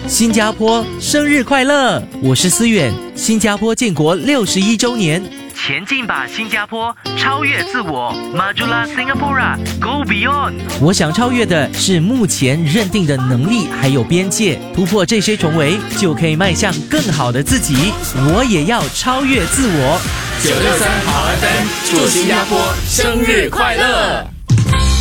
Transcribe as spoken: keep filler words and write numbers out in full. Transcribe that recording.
新加坡生日快乐！我是思远，新加坡建国六十一周年，前进吧，新加坡，超越自我 ，Majulah Singapura Go Beyond。我想超越的是目前认定的能力还有边界，突破这些重围，就可以迈向更好的自己。我也要超越自我。 九六三好 F M， 祝新加坡生日快乐！